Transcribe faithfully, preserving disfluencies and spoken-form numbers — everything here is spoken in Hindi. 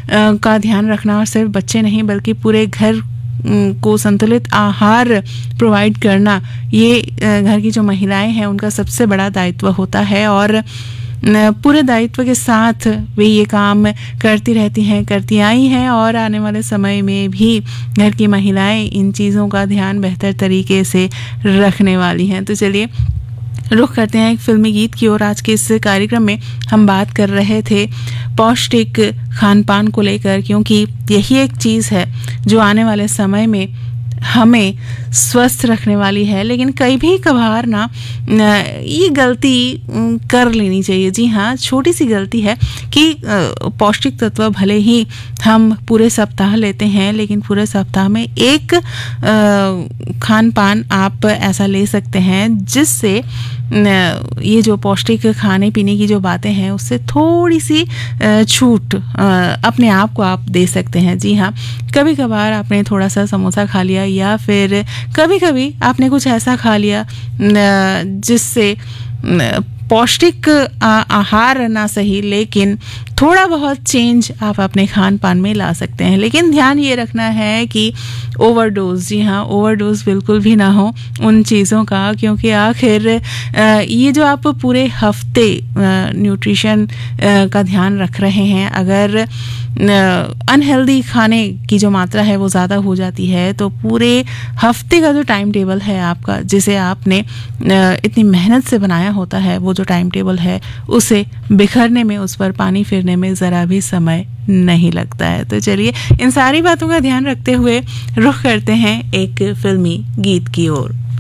का ध्यान रखना, और सिर्फ बच्चे नहीं बल्कि पूरे घर को संतुलित आहार प्रोवाइड करना, ये घर की जो महिलाएं हैं उनका सबसे बड़ा दायित्व होता है। और पूरे दायित्व के साथ वे ये काम करती रहती हैं, करती आई हैं, और आने वाले समय में भी घर की महिलाएं इन चीज़ों का ध्यान बेहतर तरीके से रखने वाली हैं। तो चलिए रुख करते हैं एक फिल्मी गीत की ओर। आज के इस कार्यक्रम में हम बात कर रहे थे पौष्टिक खान पान को लेकर, क्योंकि यही एक चीज़ है जो आने वाले समय में हमें स्वस्थ रखने वाली है। लेकिन कई भी कभार ना ये गलती कर लेनी चाहिए, जी हाँ, छोटी सी गलती है कि पौष्टिक तत्व भले ही हम पूरे सप्ताह लेते हैं, लेकिन पूरे सप्ताह में एक खान पान आप ऐसा ले सकते हैं जिससे ये जो पौष्टिक खाने पीने की जो बातें हैं उससे थोड़ी सी छूट अपने आप को आप दे सकते हैं। जी हाँ, कभी कभार आपने थोड़ा सा समोसा खा लिया, या फिर कभी कभी आपने कुछ ऐसा खा लिया जिससे पौष्टिक आहार ना सही लेकिन थोड़ा बहुत चेंज आप अपने खान पान में ला सकते हैं। लेकिन ध्यान ये रखना है कि ओवरडोज, जी हाँ, ओवरडोज बिल्कुल भी ना हो उन चीज़ों का, क्योंकि आखिर ये जो आप पूरे हफ्ते न्यूट्रिशन का ध्यान रख रहे हैं, अगर अनहेल्दी खाने की जो मात्रा है वो ज़्यादा हो जाती है तो पूरे हफ्ते का जो टाइम टेबल है आपका, जिसे आपने इतनी मेहनत से बनाया होता है, वो जो टाइम टेबल है उसे बिखरने में, उस पर पानी फिरने में ज़रा भी समय नहीं लगता है। तो चलिए इन सारी बातों का ध्यान रखते हुए रुख करते हैं एक फिल्मी गीत की ओर।